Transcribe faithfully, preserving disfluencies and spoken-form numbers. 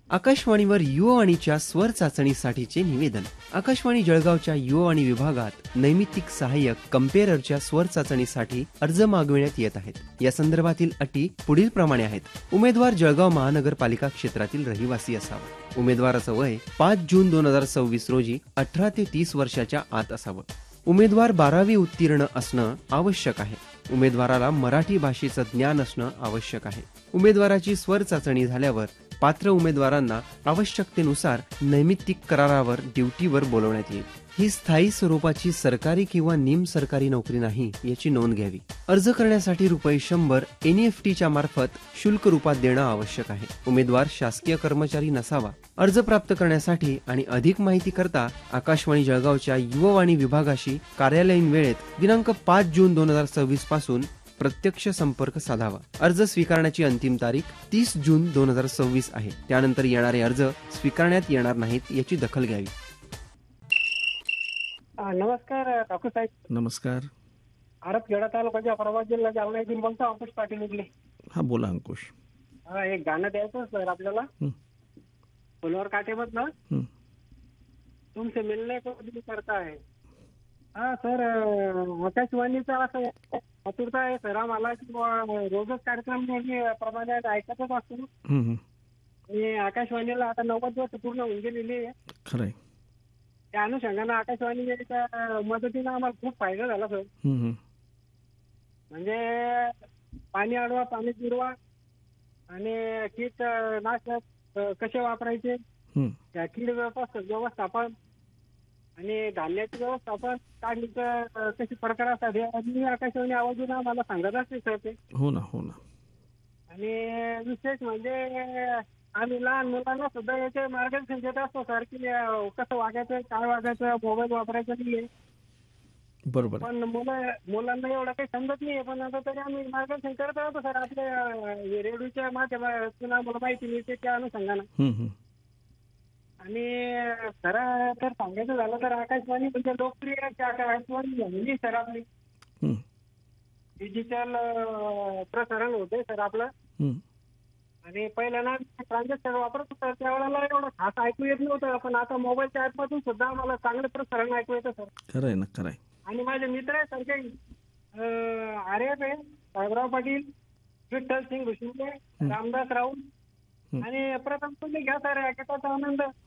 आकाशवाणीवर युववाणीच्या स्वर चाचणीसाठीचे निवेदन. आकाशवाणी जळगावच्या युववाणी विभागात नैमित्तिक सहाय्यक कम्पेअररच्या स्वर चाचणीसाठी अर्ज मागविण्यात येत आहेत. या संदर्भातील अटी पुढील प्रमाणे आहेत. उमेदवार जळगाव महानगरपालिका क्षेत्रातील रहिवासी असावा. उमेदवाराचं वय पाच जून दोन हजार सव्वीस रोजी अठरा ते तीस वर्षाच्या आत असावं. उमेदवार बारावी उत्तीर्ण असणं आवश्यक आहे. उमेदवाराला मराठी भाषेचं ज्ञान असणं आवश्यक आहे. उमेदवाराची स्वर चाचणी झाल्यावर पात्र उमेदवारांना आवश्यकतेनुसार नैमित्तिक करारावर ड्युटीवर बोलवण्यात येईल. ही स्थायी स्वरूपाची सरकारी किंवा निम सरकारी नोकरी नाही याची नोंद घ्यावी. अर्ज करण्यासाठी रुपये शंभर एनईएफटीच्या मार्फत शुल्क रूपात देणं आवश्यक आहे. उमेदवार शासकीय कर्मचारी नसावा. अर्ज प्राप्त करण्यासाठी आणि अधिक माहिती करता आकाशवाणी जळगावच्या युववाणी विभागाशी कार्यालयीन वेळेत दिनांक पाच जून दोन हजार सव्वीस पासून प्रत्यक्ष संपर्क साधावा. अर्ज स्वीकारण्याची अंतिम तारीख तीस जून दोन हजार सव्वीस आहे. त्यानंतर येणारे अर्ज स्वीकारण्यात येणार नाहीत याची दखल घ्यावी. नमस्कार डॉक्टर साहेब. नमस्कार. आरतखेडा तालुक्याच्या परवा जिल्हा जालना येथून बोलतो अंकुश पाटील निघले. हा बोला अंकुश. हा एक गाणं द्यायचं सर आपल्याला. फुलवर काटे मत ना तुमसे मिलने को दिल करता है. हा सर आकाशवाणीचा असं आतुरता आहे सर आम्हाला की रोजच कार्यक्रम प्रमाणे ऐकतच असतो. आणि आकाशवाणीला आता नव्वद वर्ष पूर्ण होऊन गेलेली आहे. खरंय. त्या अनुषंगानं आकाशवाणीच्या मदतीनं आम्हाला खूप फायदा झाला सर. म्हणजे पाणी अडवा पाणी जिरवा आणि कीट नाशक कसे वापरायचे, त्या कीड व्यवस्थापन आणि धान्याचे व्यवस्थापन काढणीचं कशी प्रकार असतात हे आकाशवाणी आवाजून आम्हाला सांगत असते सर ते. हो ना हो ना. आणि विशेष म्हणजे आम्ही लहान मुलांना सुद्धा याचे मार्गदर्शन देत असतो सर की कसं वागायचं, काय वागायचं, मोबाईल वापरायचा नाहीये. बरोबर. पण मुलं मुलांना एवढं काही समजत नाहीये. पण आता तरी आम्ही मार्गदर्शन करत राहतो सर. आपल्या रेडिओच्या माध्यमातून आम्हाला माहिती मिळते त्या अनुषंगानं. आणि खरं तर सांगायचं झालं तर आकाशवाणी म्हणजे लोकप्रिय आकाशवाणी झालेली सर आपली. डिजिटल प्रसारण होते सर आपलं. आणि पहिल्या ना ट्रान्झॅक्टर वापरत होतं त्यावेळेला एवढं खास ऐकू येत नव्हतं. पण आता मोबाईलच्या ऍप मधून सुद्धा आम्हाला चांगलं प्रसारण ऐकू येतं सर. खरंय ना खरंय. आणि माझे मित्र आहे सर काही आर्यप आहे, साहेबराव पाटील, विठ्ठल सिंग भुशिंगे, रामदास राऊत आणि प्रथम तुम्ही घ्या सर याचा आनंद.